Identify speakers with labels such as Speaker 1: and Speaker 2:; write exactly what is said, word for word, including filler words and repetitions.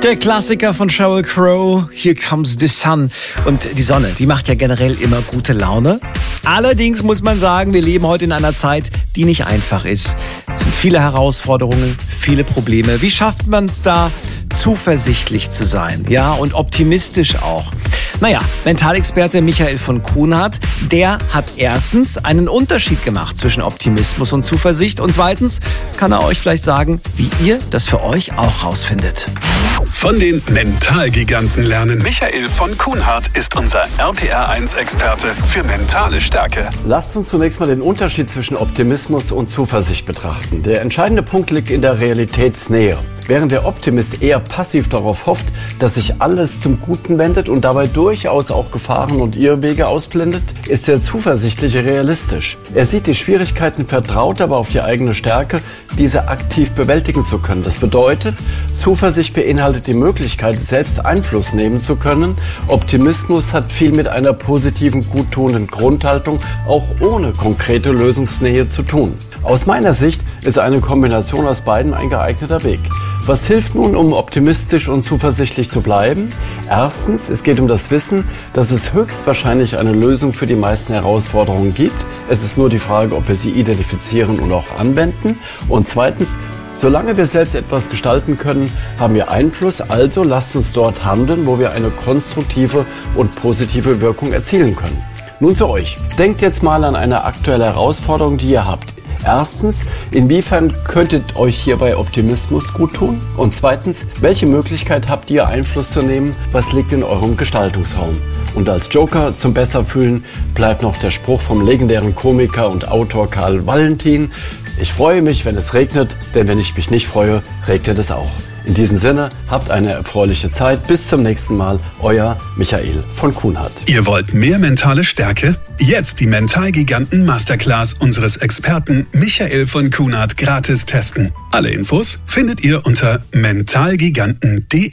Speaker 1: Der Klassiker von Sheryl Crow, Here Comes the Sun. Und die Sonne, die macht ja generell immer gute Laune. Allerdings muss man sagen, wir leben heute in einer Zeit, die nicht einfach ist. Es sind viele Herausforderungen, viele Probleme. Wie schafft man es da, zuversichtlich zu sein? Ja, und optimistisch auch. Naja, Mentalexperte Michael von Kuhnhardt, der hat erstens einen Unterschied gemacht zwischen Optimismus und Zuversicht. Und zweitens kann er euch vielleicht sagen, wie ihr das für euch auch rausfindet.
Speaker 2: Von den Mentalgiganten lernen. Michael von Kuhnhardt ist unser R P R eins Experte für mentale Stärke.
Speaker 3: Lasst uns zunächst mal den Unterschied zwischen Optimismus und Zuversicht betrachten. Der entscheidende Punkt liegt in der Realitätsnähe. Während der Optimist eher passiv darauf hofft, dass sich alles zum Guten wendet und dabei durchaus auch Gefahren und Irrwege ausblendet, ist der Zuversichtliche realistisch. Er sieht die Schwierigkeiten, vertraut aber auf die eigene Stärke, diese aktiv bewältigen zu können. Das bedeutet, Zuversicht beinhaltet die Möglichkeit, selbst Einfluss nehmen zu können. Optimismus hat viel mit einer positiven, guttuenden Grundhaltung, auch ohne konkrete Lösungsnähe zu tun. Aus meiner Sicht ist eine Kombination aus beiden ein geeigneter Weg. Was hilft nun, um optimistisch und zuversichtlich zu bleiben? Erstens, es geht um das Wissen, dass es höchstwahrscheinlich eine Lösung für die meisten Herausforderungen gibt. Es ist nur die Frage, ob wir sie identifizieren und auch anwenden. Und zweitens, solange wir selbst etwas gestalten können, haben wir Einfluss. Also lasst uns dort handeln, wo wir eine konstruktive und positive Wirkung erzielen können. Nun zu euch. Denkt jetzt mal an eine aktuelle Herausforderung, die ihr habt. Erstens, inwiefern könntet euch hierbei Optimismus gut tun? Und zweitens, welche Möglichkeit habt ihr, Einfluss zu nehmen? Was liegt in eurem Gestaltungsraum? Und als Joker zum Besserfühlen bleibt noch der Spruch vom legendären Komiker und Autor Karl Valentin: Ich freue mich, wenn es regnet, denn wenn ich mich nicht freue, regnet es auch. In diesem Sinne, habt eine erfreuliche Zeit. Bis zum nächsten Mal. Euer Michael von Kuhnhardt.
Speaker 2: Ihr wollt mehr mentale Stärke? Jetzt die Mentalgiganten Masterclass unseres Experten Michael von Kuhnhardt gratis testen. Alle Infos findet ihr unter mentalgiganten punkt de.